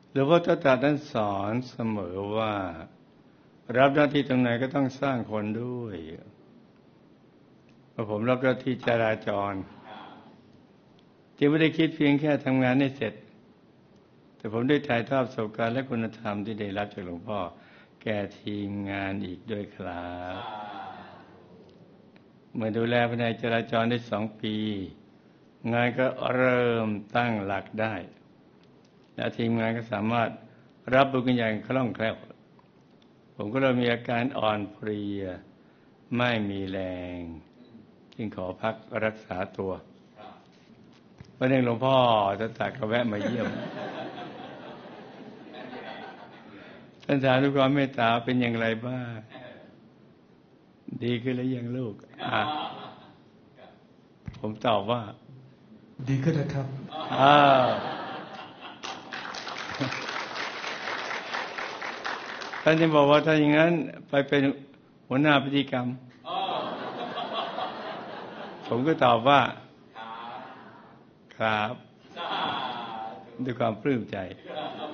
หลวงพ่อเจ้าตรัสนั้นสอนเสมอว่ารับหน้าที่ตรงไหนก็ต้องสร้างคนด้วยผมรับหน้าที่จราจรจึงไม่ได้คิดเพียงแค่ทำงานให้เสร็จแต่ผมได้ถ่ายทอดประสบการณ์และคุณธรรมที่ได้รับจากหลวงพ่อแก่ทีมงานอีกด้วยครับเมื่อดูแลภายในจราจรได้2 ปีงานก็เริ่มตั้งหลักได้และทีมงานก็สามารถรับบุญกันอย่างคล่องแคล่วผมก็เริ่มมีอาการอ่อนเพลียไม่มีแรงจึงขอพักรักษาตัววันหนึ่งหลวงพ่อจะตัดก็แวะมาเยี่ยมท่านถามด้วยความเมตตาเป็นอย่างไรบ้างดีขึ้นหรือยังลูกผมตอบว่าดีขึ้นแล้วครับท่านจะบอกว่าถ้าอย่างนั้นไปเป็นหัวหน้าพิธีกรรมผมก็ตอบว่าครับด้วยความปลื้มใจ